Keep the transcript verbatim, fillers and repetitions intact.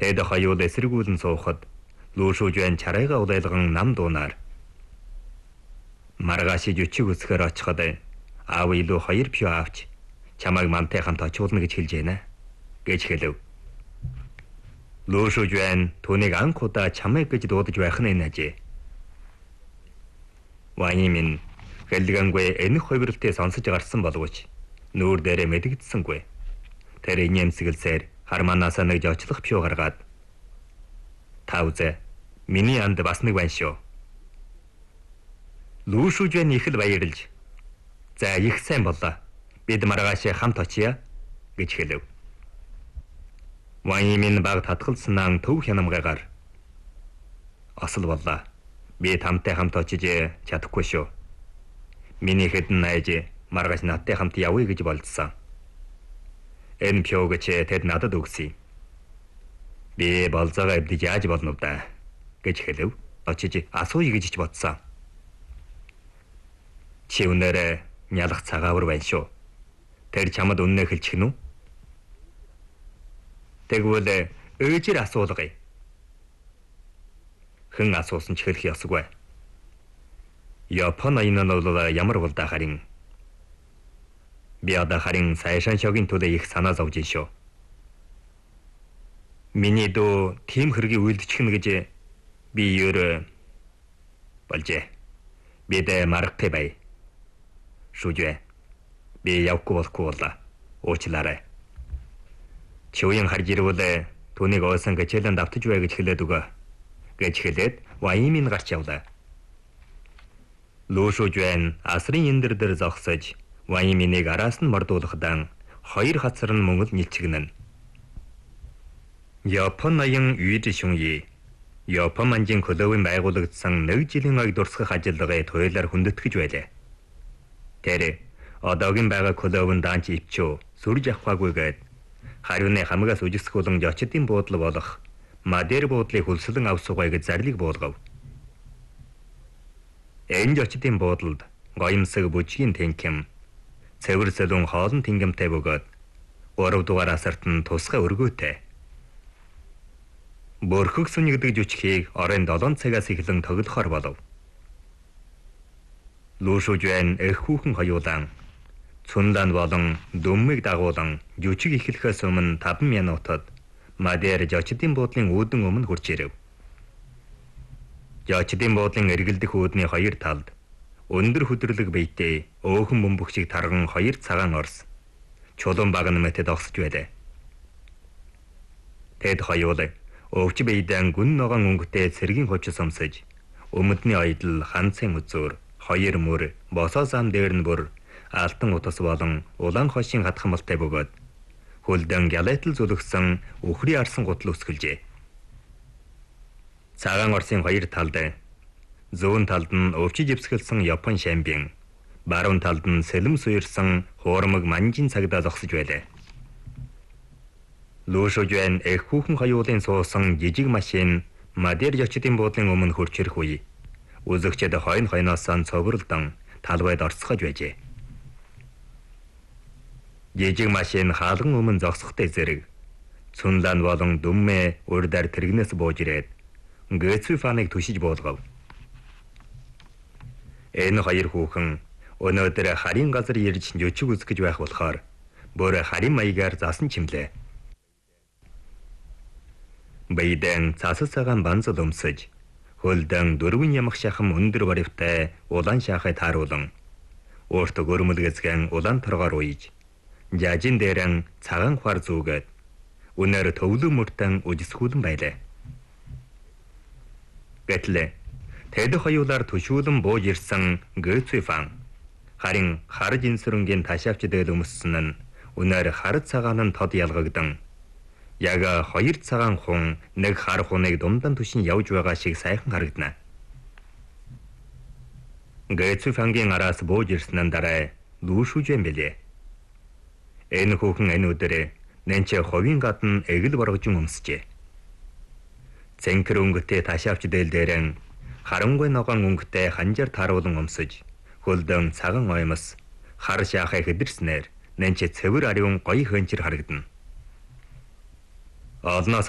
Тэд хоёул эсрэгүүлэн суухад Лүүшүүжвэн чарайгаа улайлган нам дуунаар маргаашиж өчиг үсгээр очиход аав илүү хоёр пиу авч чамайг мантай хамт очуулна гэж хэлж байна гэж хэлв. Лүүшүүжвэн түүнийг анх удаа чамайг гэж дуудаж байх нь энэ ажээ. Ваимин хэлгэнгүй энэх хувирлтээ сонсож гарсан боловч нүүр дээрээ мэдэгдсэнгүй. Тэр инээмсэглсээр хармаанаасаа нэг очлох пиу гаргаад Тавзэ миний анд бас нэг байна шүү. Лүүшүүжвэн их л баярлж за их сайн боллоо. Бид маргааш хамт очия гэж хэлв. Ваимин баг татгалснаа төв хянамгаагаар осол боллоо. Би тамтай хамт очиж чадахгүй шүү. Миний хэдэн найз маргааш надтай хамт явъя гэж болдсон. Энэ пиуг ч тэд надад өгсөн. Би болзоогоо эвдэж яаж болно вэ гэж хэлв. Очиж асууя гэж ч бодсон. Чи өнөөрэ нялах цагаавар байна шүү. Тэр чамд үннээ хэлчих нь үү? Тэгвэл өөжир асуулгая. Хэн асуусан ч хэлэх ёсгүй. Япон аян нь бол ямар болдоо харин. Би одоо харин сайшаан шогийн төлөө их санаа зовж шүү. Миний дөө тийм хэргийг үйлдчихнэ гэж би өөр болжээ. Бид маргахтай бай. Шүүжвэ. Би явахгүй болохгүй боллоо. Уучлаарай. Чуян харж ирвэл түүнийг оосон гэчэлэн давтаж бай гэж хэлээд өгөө. Гэж хэлээд Ваимин гарч явлаа. Лүүшүүжвэн асрын эндэр дээр зогсож Ваиминийг араас нь мордуулахдан хоёр хацар нь мөнгөл нилчигнэн. Япон аян үйд шүнье. Япон манжин клубын байгуулагдсан нэг жилийн аяг дурсгах ажиллагааг туйлаар хүндэтгэж байлаа. Тэр одоогийн байгаа клубын даанч ивчөө сүрж авахгүйгээд хариуны хамгаас үжигсгүүлэн жочдын буудлын болох Мадер буудлыг хөлслөн авсуугай гэж зарлиг буулгав. Энэ жочдын буудлд гоёмсог бүжгийн тэнхэм цэвэр сэлүүн хоолн тэнгэмтэй бөгөөд гурав дугаар асарт нь тусгай өргөөтэй. Бөрхөг сүнигдэг жүчхийг орон долоон цагаас эхлэн тоглохоор болов. Лүүшүүжвэн эх хүүхэн хоёулан цунлан болон дүммиг дагуулан жүчиг эхлэхээс өмнө таван минутад Мадер жочдын буудлын үүдэн өмнө хурж ирэв. Жочдын буудлын эргэлдэх үүдний хоёр талд өндөр хөдөрлөг биетэй өөхөн бөмбөгчийг тарган хоёр цагаан орс чулуун багн мэтэд огсож байлаа. Тэд хоёул өвч биедэн гүн ногоон өнгөтэй цэргийн хувцас өмсөж өмдний ойдл ханцын үзүүр хоёр мөр босоо зам дээр нь бүр алтан утас болон улаан хошийн хатхамалтай бөгөөд хөлдөн гялайтал зүлгсэн өхрийн арсан гутал өсгөлжээ. Цагаан орсын хоёр талд зүүн талд нь өвчиж ивсгэлсэн Япон шамбин, баруун талд нь сэлэм суурсан хуурмаг манжин цагдаа зогсож байлаа. Лүүшүүжвэн эх хүүхэн хоёулын суусан жижиг машин Мадер жочдын буудлын өмнө хурж ирэх үе үзэгчд хойно хойноос нь цовролдон талбайд орцгож байжээ. Жижиг машин хаалган өмнө зогсохтой зэрэг цунлан болон дүммэ урдаар тэрэгнээс бууж ирээд Гэцүү фаныг түшиж буулгав. Энэ хоёр хүүхэн өнөөдөр харийн газар ирж жүчиг үзгэж байх болохоор бүр харийн маягаар засан чимлээ. Бэйдэн цасас цагаан банзал өмсөж хөлдөн дөрвөн ямах шахам өндөр баривтай улаан шахай тааруулан өөрт гөрмөлгэцгэн улаан торгоор уйж жажин дээрэн цагаан хвар зүүгээд үнээр төвлөн мөртөн үжисгүүлэн байлаа. Гэтэл тэд хоёулаар төшүүлэн бууж ирсэн Гэцүү фан харин хар жинсрэнгийн ташаавч дээл өмссөн нь үнээр хар цагаан нь тод ялгагдан яг хоёр цагаан хун нэг хар хуныг думдан түшин явж байгаа шиг сайхан харагдана. Гэцүү фангийн араас бууж ирсэн дараа Лүүшүүжвэн билээ. Энэ хүүхэн энэ өдөр нэнче ховийн гадна эгэл боргожин өмсчээ. Цэнхэр өнгөтэй ташаавч дээл дээрэн харангүй ногоон өнгөтэй ханжаар тааруулан өмсөж хөлдөн цагаан оймос хар шаахай хэдэрснээр нэнче цэвэр ариун гоё хөнчөр харагдана. Олноос